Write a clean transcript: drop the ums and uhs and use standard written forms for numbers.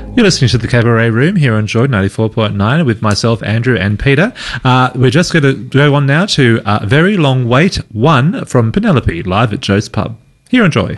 You're listening to the Cabaret Room here on Joy 94.9 with myself, Andrew, and Peter. We're just going to go on now to Very Long Wait 1 from Penelope, live at Joe's Pub. Here on Joy.